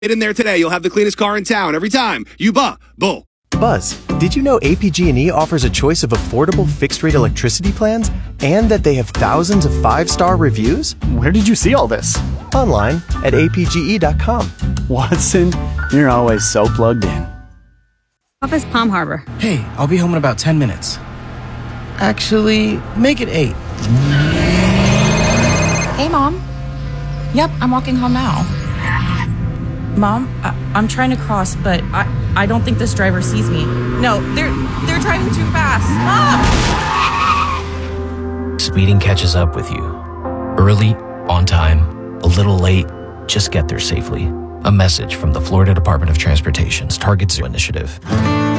Get in there today. You'll have the cleanest car in town every time. You bull. Buzz, did you know APG&E offers a choice of affordable fixed-rate electricity plans and that they have thousands of 5-star reviews? Where did you see all this? Online at apge.com. Watson, you're always so plugged in. Office Palm Harbor. Hey, I'll be home in about 10 minutes. Actually, make it 8. Hey, Mom. Yep, I'm walking home now. Mom, I'm trying to cross, but I don't think this driver sees me. No, they're driving too fast. Mom! Speeding catches up with you. Early, on time, a little late, just get there safely. A message from the Florida Department of Transportation's Target Zero initiative.